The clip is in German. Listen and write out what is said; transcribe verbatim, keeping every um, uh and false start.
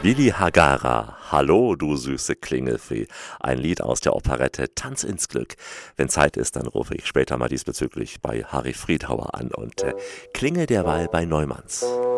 Lili Hagara, hallo du süße Klingelfee. Ein Lied aus der Operette Tanz ins Glück. Wenn Zeit ist, dann rufe ich später mal diesbezüglich bei Harry Friedhauer an und äh, klingel derweil bei Neumanns.